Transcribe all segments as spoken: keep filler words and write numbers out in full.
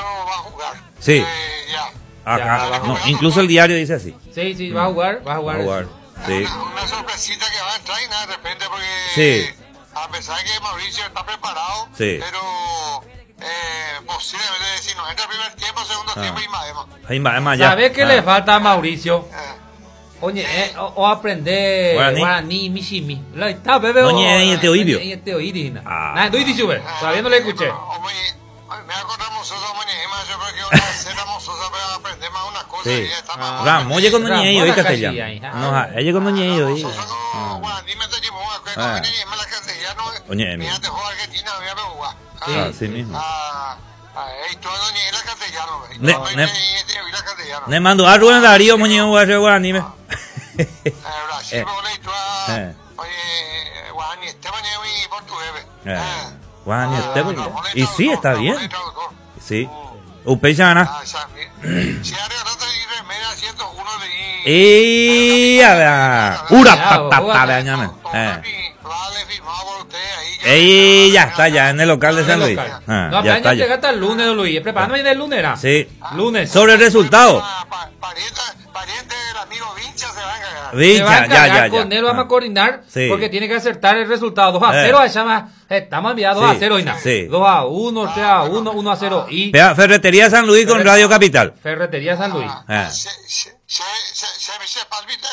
va a jugar. Sí. Eh, ya. Acá, Ya, no, incluso el diario dice así. Sí, sí, va a jugar, va a Va jugar. a jugar. Sí. Una, una sorpresita que va a entrar y nada de repente porque Sí. a pesar que Mauricio está preparado, Sí. pero eh, posiblemente si nos entra el primer tiempo, segundo Ah. tiempo y Maema. Ahí va, es más allá. ¿Sabes qué Ah. le falta a Mauricio? Eh, Oye, eh, o, o aprender Guaraní. guaraní, mishimi. La está, bebé. No, ñe, ñe, te oído. Ñe, te oído, na. Ah. Nah, tú dices, güey. Todavía no le escuché. Me acordamos Sosa Moñema, yo creo que una vez éramos Sosa para aprender más unas cosas Sí. y ya está Ah. más. Ramo, oye con Ramo, doña Ello, hoy la castellano. casilla ahí, ah. No, ah, ella con doña Ello, hoy. Sosa Ah. no, guaraní me te llevó a que Ah. con ella la castellano. Oye, Mira, te juega Argentina, voy a ver jugar. Sí. Ah, así mismo. Ah, ah, y tú doña Elena castellano, güey. Ne- No, ne- te vi la castellano. Le mando a Rubén Darío, moñeo, voy a hacer guaraní. me. Eh, Brasil, Eh. vos le tú a. Eh. Oye, guaraní, Esteban y portugués. Eh. Eh. Guaraní, Ah, Esteban. no, no, Y sí, está no, bien. no, traductor. Sí. Upeyana. Ah, ya, mi- si arreglaste y remera ciento uno de Y a ver. Ura, Ya, pa, pa, vos, pa, vos, veáñame. Eh. Vale, firmado por usted ahí. Ey, ya está, ya en el local de San Luis. Local. Ah, No, ya apenas está, llega ya. hasta el lunes, don Luis. Preparándome del lunes, ¿era? Sí. Lunes. Sobre el resultado. Ah, pa- Pariente, pariente del amigo Vincha se va a encargar. Se va a Vincha, ya, encargar ya, ya. con él, vamos a coordinar, Sí. porque tiene que acertar el resultado. dos a Eh. cero, allá más. Estamos enviados dos Sí, a cero y nada. sí. dos a uno, tres a uno, uno a cero. Y Vea, Ferretería San Luis con Radio Capital. Ferretería San Luis. Ah. Se se se se se se palpita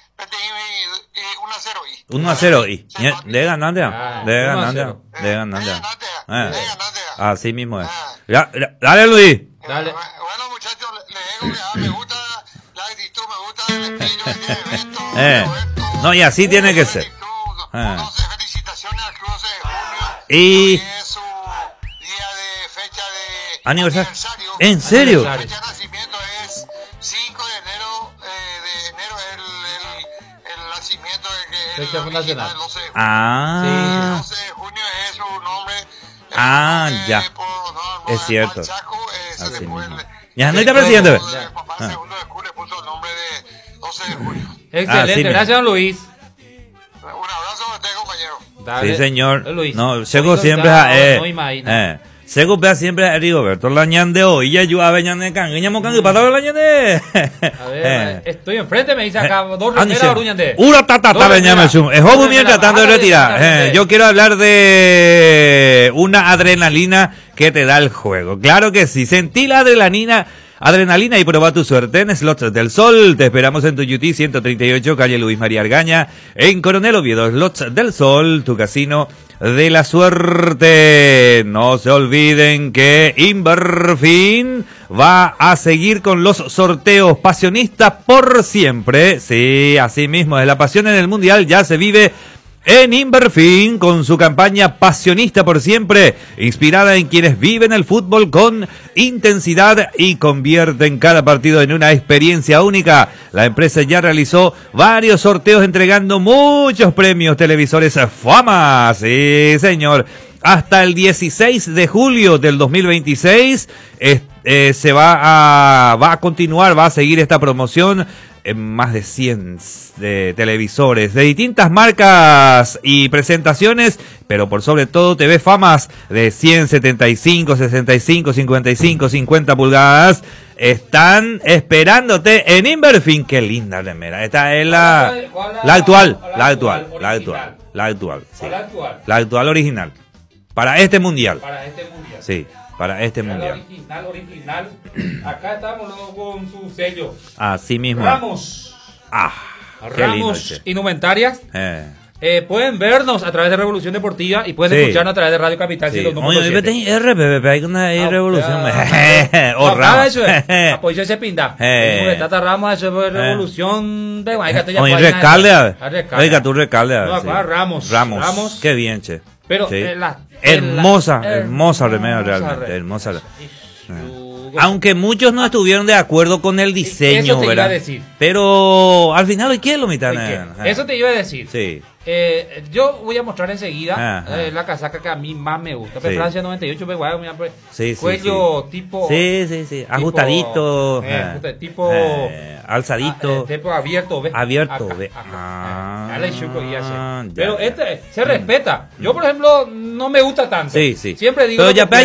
uno a cero y. uno a cero y. De ganante, Ah, de uno a ganante, cero. de ganante. De ganante, Ah. de ganante. Así mismo es. Ya, ya, dale, Luis. Dale. Bueno, muchachos, le digo que ah, me gusta la actitud, me gusta el estilo del evento. Eh. Roberto. No, y así tiene que ser. Ah. Entonces, felicitaciones al Cruz de Junio. Y- Hoy es su día de fecha de Aniversario. ¿En serio? La fecha de nacimiento es cinco de enero, eh, de enero el, el, el nacimiento de que Fecha el fundacional. original, doce de junio. Ah. El doce de junio es su nombre. el Ah, nombre ya. por- no, no, Es cierto. al Chaco, eh, se Así le fue mismo. el- Ya, no el está presidente, hijo ve. de papá, el Ah. segundo de julio, le puso el nombre de doce de junio. Excelente, Así gracias, don Luis. Un abrazo a usted, compañero. Dale. Sí, señor. Don Luis. No, Sego Oído, siempre ya, a. Eh, no imagina. eh. Sego vea siempre a Rigoberto Lañán de hoy. Ya yo a Beñane Cangueña Mocang para ver Lañán de. A ver, estoy enfrente, me dice acá, dos remeras, Oruñande. Ura tata Dos ta Beñame remeras. Zoom. Es Dos Jobu remeras, tratando de bájale, retirar. bájale. Eh, yo quiero hablar de una adrenalina que te da el juego. Claro que sí. Sentí la adrenalina. Adrenalina y prueba tu suerte en Slots del Sol. Te esperamos en tu U T ciento treinta y ocho, calle Luis María Argaña, en Coronel Oviedo. Slots del Sol, tu casino de la suerte. No se olviden que Inverfin va a seguir con los sorteos pasionistas por siempre. Sí, así mismo es. La pasión en el Mundial ya se vive en Inverfin, con su campaña Pasionista por Siempre, inspirada en quienes viven el fútbol con intensidad y convierten cada partido en una experiencia única. La empresa ya realizó varios sorteos entregando muchos premios, televisores Fama. Sí, señor. Hasta el dieciséis de julio del dos mil veintiséis eh, eh, se va a, va a continuar, va a seguir esta promoción en más de cien de televisores de distintas marcas y presentaciones, pero por sobre todo T V Famas de ciento setenta y cinco, sesenta y cinco, cincuenta y cinco, cincuenta pulgadas están esperándote en Inverfin. Qué linda remera. Esta es la, la actual, la actual, la actual, la actual, sí. La actual. La actual original. Para este mundial. Para este mundial. Sí, para este La mundial. original, original. Acá estamos luego con su sello. Así mismo. Ramos. Ah, qué lindo. Ramos che. Indumentarias. Eh. Eh, pueden vernos a través de Revolución Deportiva y pueden Sí. escucharnos a través de Radio Capital Sí. ciento uno Oye, punto yo siete. tengo R P P, hay una hay Ah, revolución. ya. O No, Ramos. nada, eso es. Apoyo ese pinta. Eh. Porque Tata Ramos, eso es Revolución de Guaycate. Oye, recalde a ver. Recalde. Oiga, tú recalde a ver. No, acá Ramos. Ramos. Ramos. Qué bien, che. Pero Sí. eh, la- Hermosa, la- hermosa remera hermosa realmente. re- Hermosa. Su- Aunque muchos no estuvieron de acuerdo con el diseño, Eso te iba ¿verdad? a decir. Pero al final, ¿qué es lo mitad? ¿Qué? Eso te iba a decir. Sí. Eh, yo voy a mostrar enseguida Ajá. eh, la casaca que a mí más me gusta. Pues Sí. Francia noventa y ocho, pues, guay, mira, pues, Sí, sí, cuello tipo. Sí, sí, sí. tipo- Ajustadito. eh, eh, ajusta- tipo. eh, alzadito. ah, eh, tipo abierto, ¿ves? Abierto, Acá, ve. acá, Ah, eh, dale, chuco, y así. ya, Pero ya. este se respeta. Yo, por ejemplo, no me gusta tanto. Sí, sí. Siempre digo. Pero lo que ya